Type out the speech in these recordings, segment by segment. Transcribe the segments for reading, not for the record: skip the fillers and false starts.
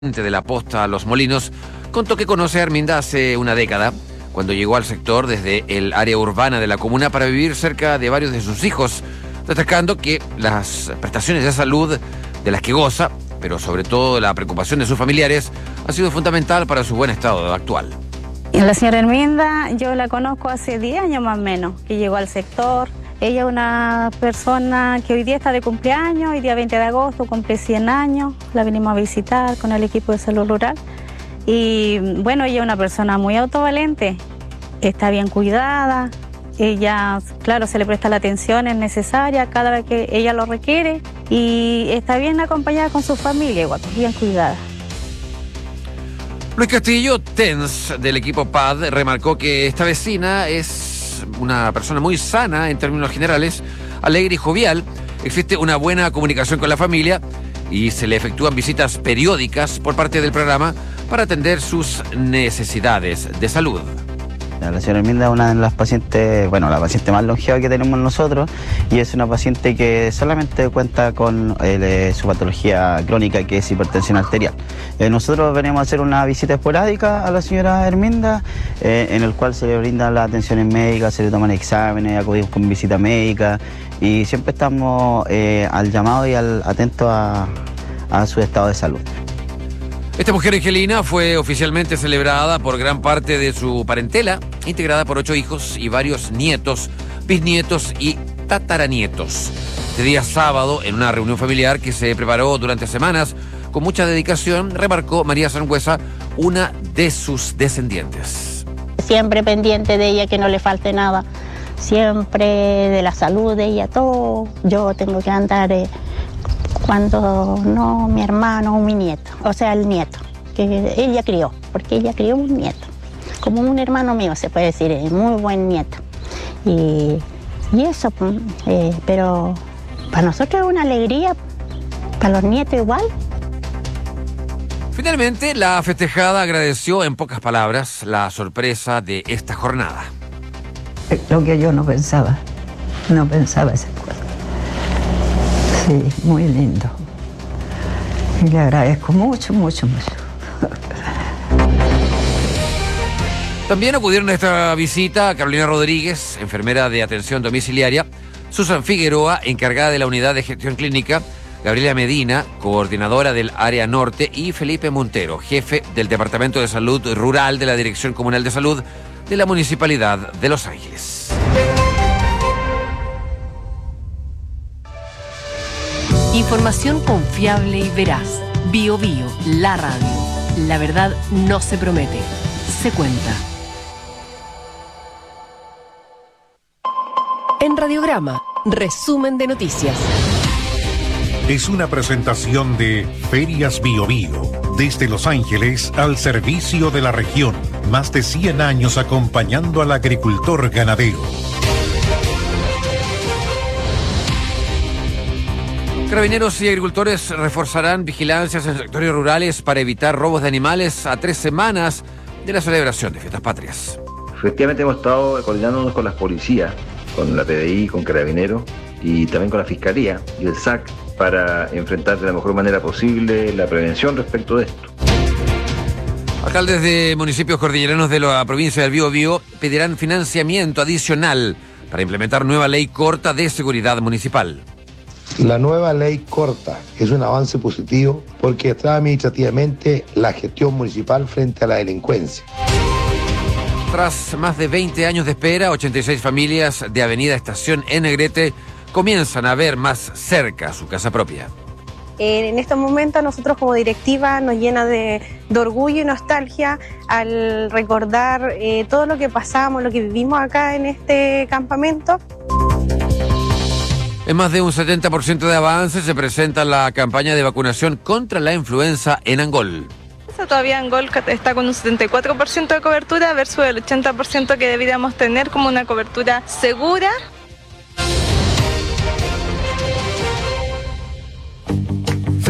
de la Posta Los Molinos, contó que conoce a Herminda hace una década, cuando llegó al sector desde el área urbana de la comuna para vivir cerca de varios de sus hijos, destacando que las prestaciones de salud de las que goza, pero sobre todo la preocupación de sus familiares, ha sido fundamental para su buen estado actual. La señora Herminda, yo la conozco hace 10 años más o menos, que llegó al sector. Ella es una persona que hoy día está de cumpleaños, hoy día 20 de agosto cumple 100 años, la venimos a visitar con el equipo de salud rural. Y bueno, ella es una persona muy autovalente, está bien cuidada, ella, claro, se le presta la atención necesaria cada vez que ella lo requiere y está bien acompañada con su familia, igual, bien cuidada. Luis Castillo, TENS del equipo PAD, remarcó que esta vecina es una persona muy sana en términos generales, alegre y jovial. Existe una buena comunicación con la familia y se le efectúan visitas periódicas por parte del programa para atender sus necesidades de salud. La señora Herminda es una de las pacientes, bueno, la paciente más longeva que tenemos nosotros, y es una paciente que solamente cuenta con su patología crónica, que es hipertensión arterial. Nosotros venimos a hacer una visita esporádica a la señora Herminda, en el cual se le brindan las atenciones médicas, se le toman exámenes, acudimos con visita médica, y siempre estamos al llamado y atentos a su estado de salud. Esta mujer angelina fue oficialmente celebrada por gran parte de su parentela, integrada por 8 hijos y varios nietos, bisnietos y tataranietos. Este día sábado, en una reunión familiar que se preparó durante semanas con mucha dedicación, remarcó María Sangüesa, una de sus descendientes. Siempre pendiente de ella, que no le falte nada, siempre de la salud de ella, todo. Yo tengo que andar... cuando no mi hermano o mi nieto, o sea el nieto, que ella crió, porque ella crió un nieto, como un hermano mío se puede decir, muy buen nieto. Y eso, pero para nosotros es una alegría, para los nietos igual. Finalmente, la festejada agradeció en pocas palabras la sorpresa de esta jornada. Lo que yo no pensaba esas cosas. Sí, muy lindo. Y le agradezco mucho, mucho, mucho. También acudieron a esta visita Carolina Rodríguez, enfermera de atención domiciliaria, Susan Figueroa, encargada de la unidad de gestión clínica, Gabriela Medina, coordinadora del área norte, y Felipe Montero, jefe del Departamento de Salud Rural de la Dirección Comunal de Salud de la Municipalidad de Los Ángeles. Información confiable y veraz. Bio Bio, la radio. La verdad no se promete, se cuenta. En Radiograma, resumen de noticias. Es una presentación de Ferias Bio Bio, desde Los Ángeles al servicio de la región. Más de 100 años acompañando al agricultor ganadero. Carabineros y agricultores reforzarán vigilancias en sectores rurales para evitar robos de animales a 3 semanas de la celebración de Fiestas Patrias. Efectivamente hemos estado coordinándonos con las policías, con la PDI, con Carabineros y también con la Fiscalía y el SAC para enfrentar de la mejor manera posible la prevención respecto de esto. Alcaldes de municipios cordilleranos de la provincia del Biobío pedirán financiamiento adicional para implementar nueva ley corta de seguridad municipal. La nueva ley corta es un avance positivo porque trae administrativamente la gestión municipal frente a la delincuencia. Tras más de 20 años de espera, 86 familias de Avenida Estación en Negrete comienzan a ver más cerca su casa propia. En estos momentos nosotros como directiva nos llena de orgullo y nostalgia al recordar todo lo que pasamos, lo que vivimos acá en este campamento. En más de un 70% de avance se presenta la campaña de vacunación contra la influenza en Angol. Todavía Angol está con un 74% de cobertura versus el 80% que deberíamos tener como una cobertura segura.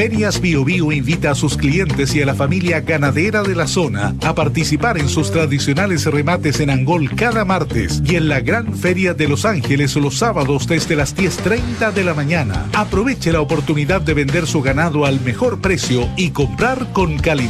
Ferias Bio Bio invita a sus clientes y a la familia ganadera de la zona a participar en sus tradicionales remates en Angol cada martes y en la Gran Feria de Los Ángeles los sábados desde las 10:30 de la mañana. Aproveche la oportunidad de vender su ganado al mejor precio y comprar con calidad.